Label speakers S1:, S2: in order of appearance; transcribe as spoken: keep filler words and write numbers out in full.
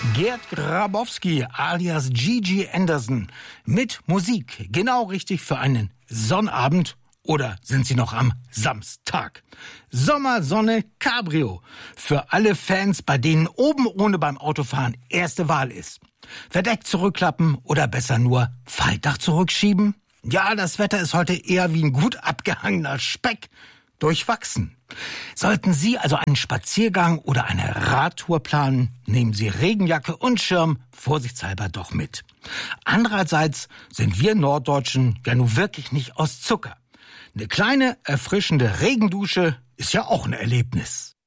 S1: Gerd Grabowski alias Gigi Anderson mit Musik. Genau richtig für einen Sonnabend. Oder sind Sie noch am Samstag? Sommersonne Cabrio. Für alle Fans, bei denen oben ohne beim Autofahren erste Wahl ist. Verdeckt zurückklappen oder besser nur Faltdach zurückschieben? Ja, das Wetter ist heute eher wie ein gut abgehangener Speck. Durchwachsen. Sollten Sie also einen Spaziergang oder eine Radtour planen, nehmen Sie Regenjacke und Schirm vorsichtshalber doch mit. Andererseits sind wir Norddeutschen ja nun wirklich nicht aus Zucker. Eine kleine, erfrischende Regendusche ist ja auch ein Erlebnis.